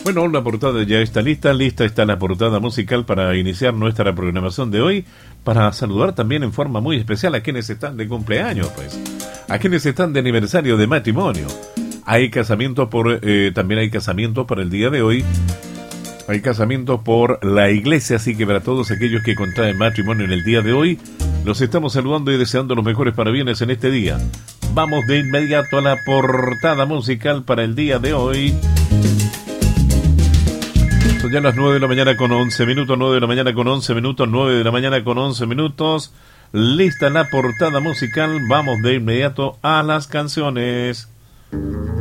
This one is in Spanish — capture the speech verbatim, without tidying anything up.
Bueno, la portada ya está lista, lista está la portada musical para iniciar nuestra programación de hoy, para saludar también en forma muy especial a quienes están de cumpleaños, pues, a quienes están de aniversario de matrimonio. Hay casamientos por, eh, también hay casamientos para el día de hoy, hay casamientos por la iglesia, así que para todos aquellos que contraen matrimonio en el día de hoy, los estamos saludando y deseando los mejores parabienes en este día. Vamos de inmediato a la portada musical para el día de hoy. Son ya las nueve de la mañana con once minutos, nueve de la mañana con once minutos, nueve de la mañana con once minutos. Lista la portada musical, vamos de inmediato a las canciones.